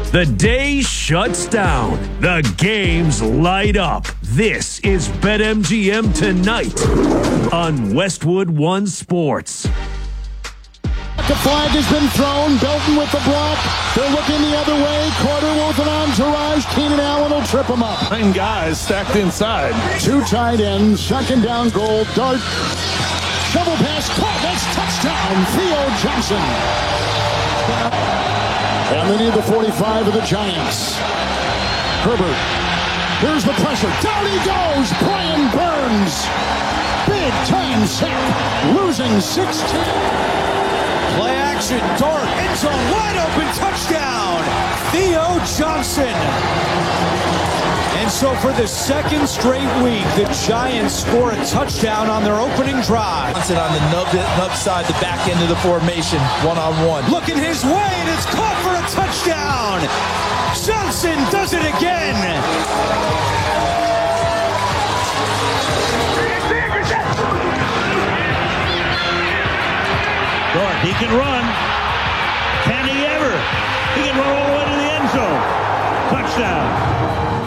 The day shuts down. The games light up. This is BetMGM Tonight on Westwood One Sports. The flag has been thrown. Belton with the block. They're looking the other way. Carter with an entourage. Keenan Allen will trip him up. 9 guys stacked inside. 2 tight ends. Second down goal. Dart. Shovel pass. Caught. That's touchdown. Theo Johnson. And they need the 45 of the Giants. Herbert. Here's the pressure. Down he goes. Brian Burns. Big time sack. Losing 16. Play action, Dart, end zone, wide open, touchdown, Theo Johnson. And so for the second straight week, the Giants score a touchdown on their opening drive. Johnson on the nub side, the back end of the formation, one-on-one. Looking his way, and it's caught for a touchdown. Johnson does it again. Dart, he can run. Can he ever? He can run all the way to the end zone. Touchdown.